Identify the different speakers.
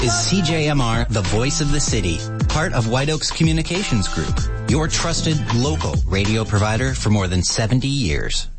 Speaker 1: is CJMR, the voice of the city, part of White Oaks Communications Group, your trusted local radio provider for more than 70 years.